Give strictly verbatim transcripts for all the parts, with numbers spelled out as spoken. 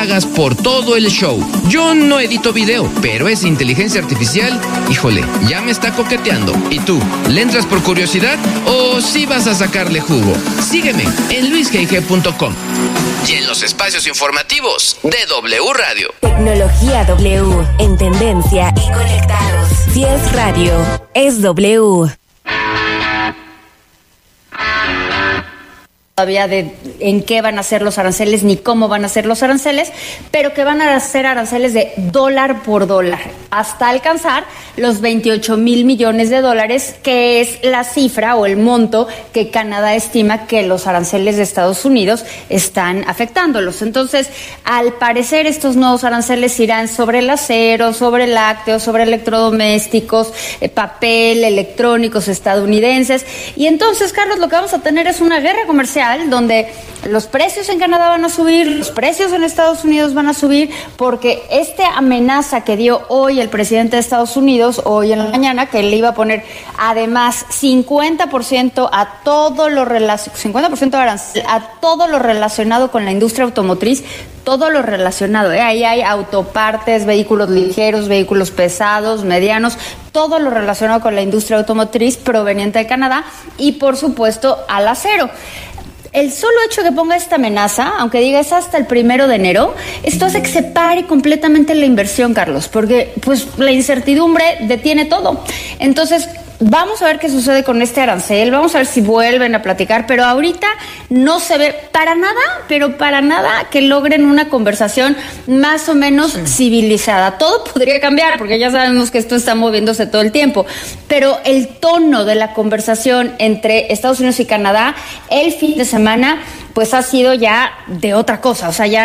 pagas por todo el show. Yo no edito video, pero esa inteligencia artificial, híjole, ya me está coqueteando. ¿Y tú, le entras por curiosidad o sí vas a sacarle jugo? Sígueme en luis g g punto com y en los espacios informativos de W Radio. Tecnología W, en tendencia y conectados. Si es radio, es W. Todavía de en qué van a ser los aranceles ni cómo van a ser los aranceles, pero que van a ser aranceles de dólar por dólar, hasta alcanzar los veintiocho mil millones de dólares, que es la cifra o el monto que Canadá estima que los aranceles de Estados Unidos están afectándolos. Entonces, al parecer, estos nuevos aranceles irán sobre el acero, sobre lácteos, sobre electrodomésticos, eh, papel, electrónicos estadounidenses. Y entonces, Carlos, lo que vamos a tener es una guerra comercial donde los precios en Canadá van a subir, los precios en Estados Unidos van a subir, porque esta amenaza que dio hoy el presidente de Estados Unidos, hoy en la mañana, que le iba a poner además cincuenta por ciento a todo lo relacionado, cincuenta por ciento de arancel a todo lo relacionado con la industria automotriz, todo lo relacionado, ¿eh? Ahí hay autopartes, vehículos ligeros, vehículos pesados, medianos, todo lo relacionado con la industria automotriz proveniente de Canadá y, por supuesto, al acero. El solo hecho de que ponga esta amenaza, aunque diga es hasta el primero de enero, esto hace que se pare completamente la inversión, Carlos, porque pues la incertidumbre detiene todo. Entonces, vamos a ver qué sucede con este arancel, vamos a ver si vuelven a platicar, pero ahorita no se ve para nada, pero para nada que logren una conversación más o menos sí. civilizada. Todo podría cambiar, porque ya sabemos que esto está moviéndose todo el tiempo, pero el tono de la conversación entre Estados Unidos y Canadá el fin de semana pues ha sido ya de otra cosa, o sea, ya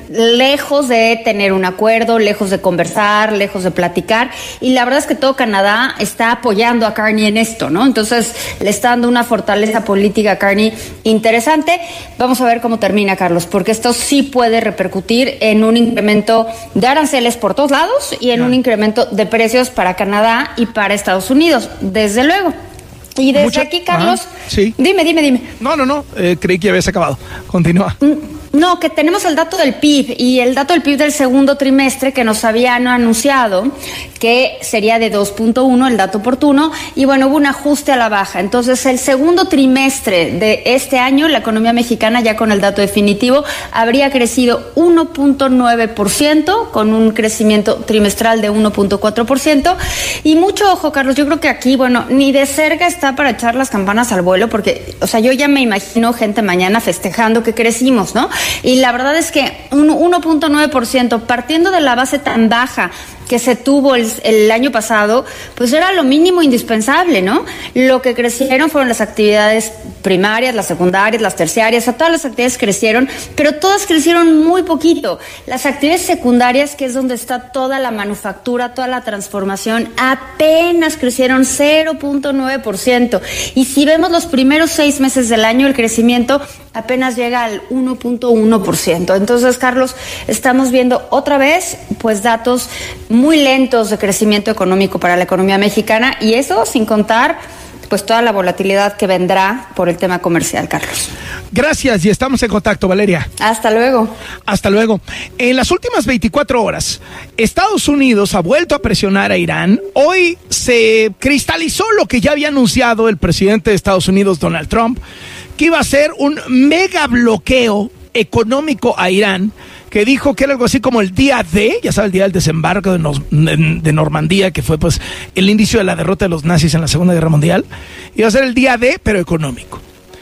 lejos de tener un acuerdo, lejos de conversar, lejos de platicar, y la verdad es que todo Canadá está apoyando a Carney en esto, ¿no? Entonces le está dando una fortaleza política a Carney interesante. Vamos a ver cómo termina, Carlos, porque esto sí puede repercutir en un incremento de aranceles por todos lados y en no. un incremento de precios para Canadá y para Estados Unidos, desde luego. Y desde Mucha... aquí, Carlos, Ajá, sí. dime, dime, dime. No, no, no, eh, creí que ya habías acabado. Continúa. No, que tenemos el dato del P I B y el dato del P I B del segundo trimestre que nos habían anunciado que sería de dos punto uno, el dato oportuno, y bueno, hubo un ajuste a la baja. Entonces, el segundo trimestre de este año, la economía mexicana, ya con el dato definitivo, habría crecido uno punto nueve por ciento, con un crecimiento trimestral de uno punto cuatro por ciento. Y mucho ojo, Carlos, yo creo que aquí, bueno, ni de cerca está para echar las campanas al vuelo, porque, o sea, yo ya me imagino gente mañana festejando que crecimos, ¿no? Y la verdad es que un uno punto nueve por ciento, partiendo de la base tan baja que se tuvo el, el año pasado, pues era lo mínimo indispensable, ¿no? Lo que crecieron fueron las actividades primarias, las secundarias, las terciarias, o sea, todas las actividades crecieron, pero todas crecieron muy poquito. Las actividades secundarias, que es donde está toda la manufactura, toda la transformación, apenas crecieron cero punto nueve por ciento. Y si vemos los primeros seis meses del año, el crecimiento apenas llega al uno punto uno por ciento. Entonces, Carlos, estamos viendo otra vez, pues, datos muy lentos de crecimiento económico para la economía mexicana, y eso sin contar pues toda la volatilidad que vendrá por el tema comercial, Carlos. Gracias y estamos en contacto, Valeria. Hasta luego. Hasta luego. En las últimas veinticuatro horas, Estados Unidos ha vuelto a presionar a Irán. Hoy se cristalizó lo que ya había anunciado el presidente de Estados Unidos, Donald Trump, que iba a ser un mega bloqueo económico a Irán, que dijo que era algo así como el día D, ya sabes, el día del desembarco de, Nos, de Normandía, que fue pues el inicio de la derrota de los nazis en la Segunda Guerra Mundial. Iba a ser el día D, pero económico.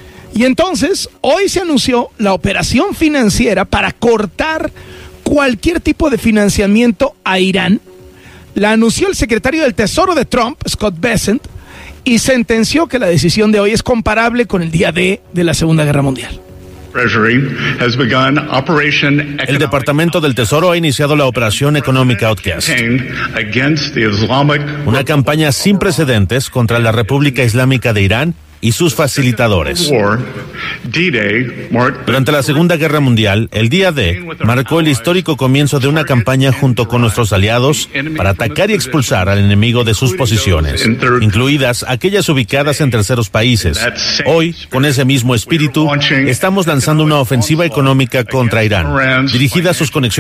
Y entonces, hoy se anunció la operación financiera para cortar cualquier tipo de financiamiento a Irán. La anunció el secretario del Tesoro de Trump, Scott Bessent, y sentenció que la decisión de hoy es comparable con el día D de la Segunda Guerra Mundial. El Departamento del Tesoro ha iniciado la operación Economic Outcast, una campaña sin precedentes contra la República Islámica de Irán y sus facilitadores. Durante la Segunda Guerra Mundial, el día D marcó el histórico comienzo de una campaña junto con nuestros aliados para atacar y expulsar al enemigo de sus posiciones, incluidas aquellas ubicadas en terceros países. Hoy, con ese mismo espíritu, estamos lanzando una ofensiva económica contra Irán, dirigida a sus conexiones